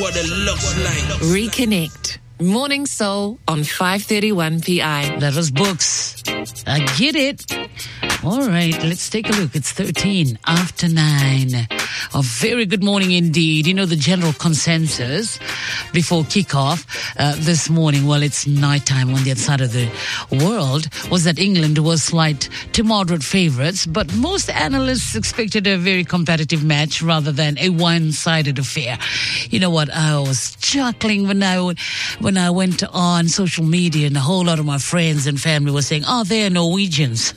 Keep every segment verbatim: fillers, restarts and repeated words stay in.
what it looks like. Reconnect. Morning Soul on five thirty-one P I. That was Books. I get it. All right, let's take a look. It's thirteen after nine. A very good morning indeed. You know, the general consensus before kickoff uh, this morning, well, it's nighttime on the other side of the world, was that England was slight to moderate favourites, but most analysts expected a very competitive match rather than a one-sided affair. You know what? I was chuckling when I, when I went on social media, and a whole lot of my friends and family were saying, oh, they're Norwegians.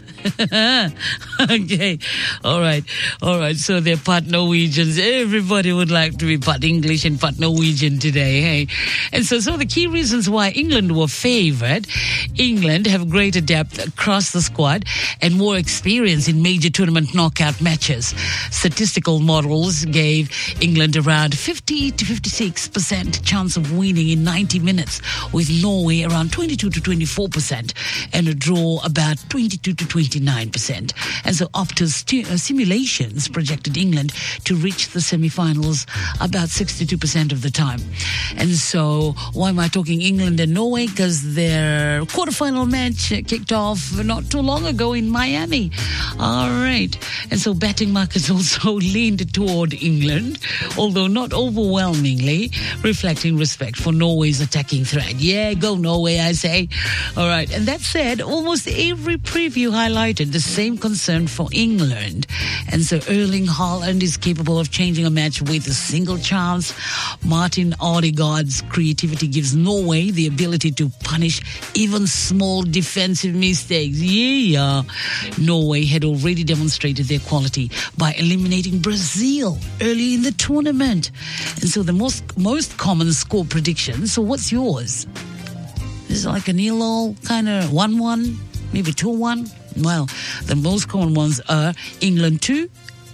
Okay. All right. All right. So they're part Norwegians. Everybody would like to be part English and part Norwegian today. Hey. And so, so the key reasons why England were favored. England have greater depth across the squad and more experience in major tournament knockout matches. Statistical models gave England around fifty to fifty-six percent chance of winning in ninety minutes, with Norway around twenty-two to twenty-four percent and a draw about twenty-two to twenty-nine percent. And so after stu- uh, simulations projected England to reach the semi-finals about sixty-two percent of the time. And so why am I talking England and Norway? Because their quarterfinal match kicked off not too long ago in Miami. All right. And so betting markets also leaned toward England, although not overwhelmingly, reflecting respect for Norway's attacking threat. Yeah, go Norway, I say. All right. And that said, almost every preview highlighted the same concern for England. And so Erling Haaland is capable of changing a match with a single chance. Martin Odegaard's creativity gives Norway the ability to punish even small defensive mistakes. Yeah, Norway had already demonstrated their quality by eliminating Brazil early in the tournament. And so the most most common score prediction. So what's yours? Is it like a nil-all kind of one one, maybe two one? Well, the most common ones are England two,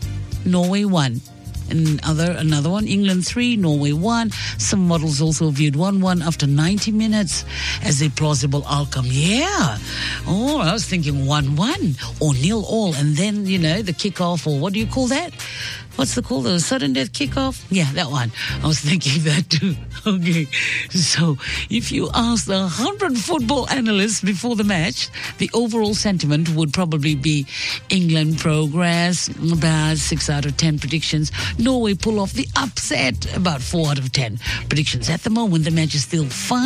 Norway one. And other another one, England three, Norway one. Some models also viewed one one after ninety minutes as a plausible outcome. Yeah. Oh, I was thinking one one or nil all. And then, you know, the kickoff, or what do you call that? What's the call? The sudden death kickoff? Yeah, that one. I was thinking that too. Okay. So if you asked a hundred football analysts before the match, the overall sentiment would probably be England progress, about six out of ten predictions. Norway pull off the upset, about four out of ten predictions. At the moment, the match is still five.